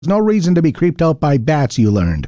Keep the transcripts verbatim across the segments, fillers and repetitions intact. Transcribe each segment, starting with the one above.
No reason to be creeped out by bats, you learned.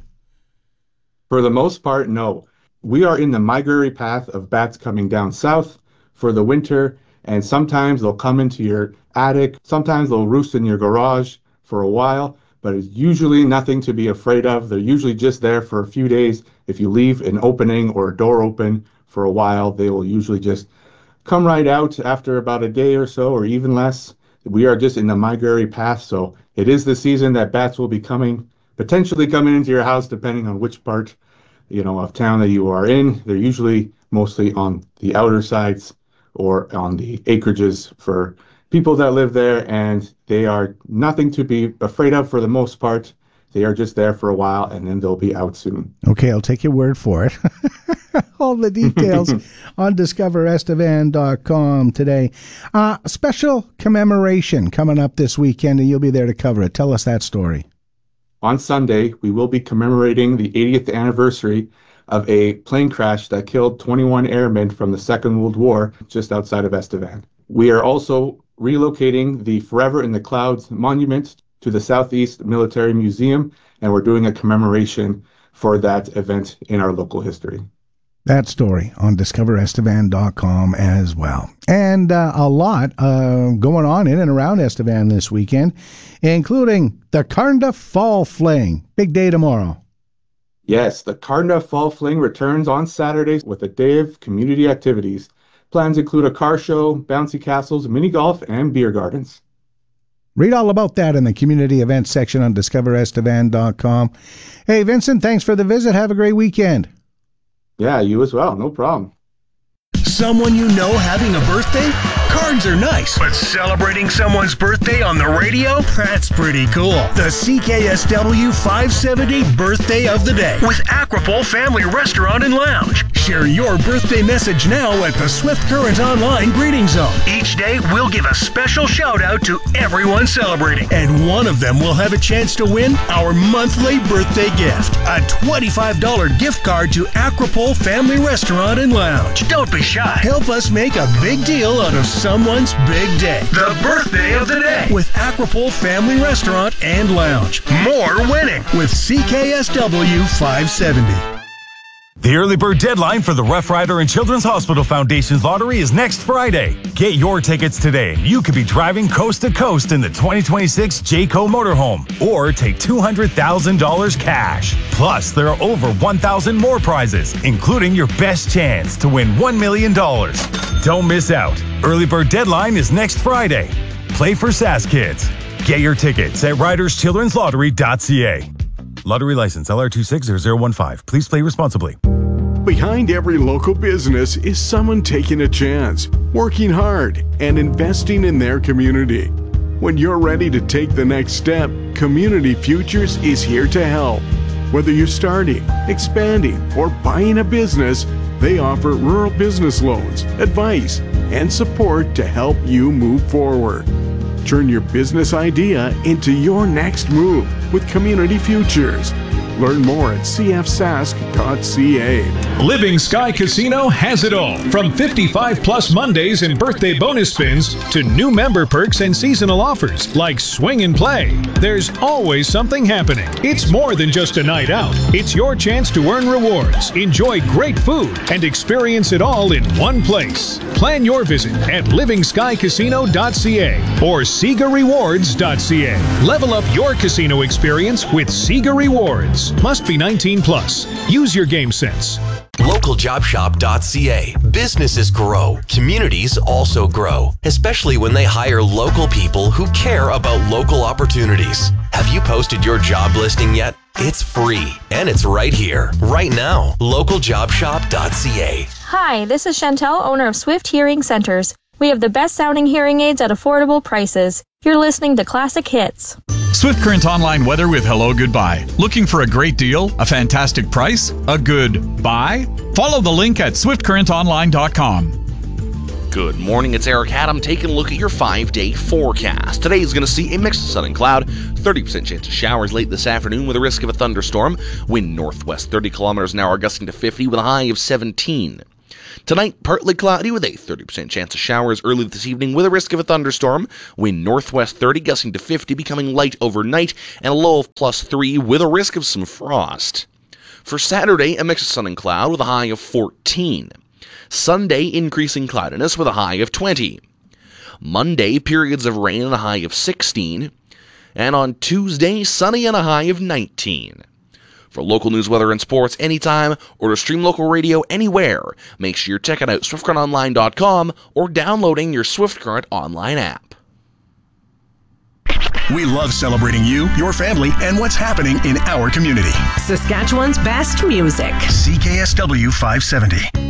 For the most part, no. We are in the migratory path of bats coming down south for the winter, and sometimes they'll come into your attic. Sometimes they'll roost in your garage for a while, but it's usually nothing to be afraid of. They're usually just there for a few days. If you leave an opening or a door open for a while, they will usually just come right out after about a day or so, or even less. We are just in the migratory path, so it is the season that bats will be coming, potentially coming into your house, depending on which part, you know, of town that you are in. They're usually mostly on the outer sides or on the acreages for people that live there, and they are nothing to be afraid of for the most part. They are just there for a while, and then they'll be out soon. Okay, I'll take your word for it. All the details on discover estevan dot com today. Uh, special commemoration coming up this weekend, and you'll be there to cover it. Tell us that story. On Sunday, we will be commemorating the eightieth anniversary of a plane crash that killed twenty-one airmen from the Second World War just outside of Estevan. We are also relocating the Forever in the Clouds monument to the Southeast Military Museum, and we're doing a commemoration for that event in our local history. That story on discover estevan dot com as well. And uh, a lot uh, going on in and around Estevan this weekend, including the Carnda Fall Fling. Big day tomorrow. Yes, the Carnda Fall Fling returns on Saturdays with a day of community activities. Plans include a car show, bouncy castles, mini golf, and beer gardens. Read all about that in the community events section on discover estevan dot com. Hey, Vincent, thanks for the visit. Have a great weekend. Yeah, you as well. No problem. Someone you know having a birthday? Cards are nice, but celebrating someone's birthday on the radio? That's pretty cool. The C K S W five seventy Birthday of the Day with Aquapole Family Restaurant and Lounge. Share your birthday message now at the Swift Current Online Greeting Zone. Each day, we'll give a special shout-out to everyone celebrating, and one of them will have a chance to win our monthly birthday gift, a twenty-five dollars gift card to Aquapole Family Restaurant and Lounge. Don't be shy. Help us make a big deal out of someone's big day. The Birthday of the Day with Aquapole Family Restaurant and Lounge. More winning with C K S W five seventy. The early bird deadline for the Rough Rider and Children's Hospital Foundation's lottery is next Friday. Get your tickets today. You could be driving coast to coast in the twenty twenty-six Jayco motorhome or take two hundred thousand dollars cash. Plus, there are over one thousand more prizes, including your best chance to win one million dollars. Don't miss out. Early bird deadline is next Friday. Play for S A S Kids. Get your tickets at riders children's lottery dot c a. Lottery license L R two six zero zero one five. Please play responsibly. Behind every local business is someone taking a chance, working hard, and investing in their community. When you're ready to take the next step, Community Futures is here to help. Whether you're starting, expanding, or buying a business, they offer rural business loans, advice, and support to help you move forward. Turn your business idea into your next move with Community Futures. Learn more at c f s a s c dot c a. Living Sky Casino has it all. From fifty-five plus Mondays and birthday bonus spins to new member perks and seasonal offers like Swing and Play. There's always something happening. It's more than just a night out. It's your chance to earn rewards, enjoy great food, and experience it all in one place. Plan your visit at living sky casino dot c a or sega rewards dot c a. Level up your casino experience with Sega Rewards. Must be nineteen plus. Use your game sense. local job shop dot c a. Businesses grow. Communities also grow, especially when they hire local people who care about local opportunities. Have you posted your job listing yet? It's free, and it's right here, right now. local job shop dot c a. Hi, this is Chantel, owner of Swift Hearing Centers. We have the best sounding hearing aids at affordable prices. You're listening to Classic Hits. Swift Current Online weather with Hello Goodbye. Looking for a great deal, a fantastic price, a good buy? Follow the link at swift current online dot com. Good morning, it's Eric Haddam taking a look at your five-day forecast. Today is going to see a mix of sun and cloud, thirty percent chance of showers late this afternoon with a risk of a thunderstorm. Wind northwest thirty kilometers an hour gusting to fifty with a high of seventeen. Tonight, partly cloudy with a thirty percent chance of showers early this evening with a risk of a thunderstorm. Wind northwest thirty, gusting to fifty, becoming light overnight, and a low of plus three with a risk of some frost. For Saturday, a mix of sun and cloud with a high of fourteen. Sunday, increasing cloudiness with a high of twenty. Monday, periods of rain and a high of sixteen. And on Tuesday, sunny and a high of nineteen. For local news, weather, and sports anytime, or to stream local radio anywhere, make sure you're checking out swift current online dot com or downloading your Swift Current online app. We love celebrating you, your family, and what's happening in our community. Saskatchewan's best music. C K S W five seventy.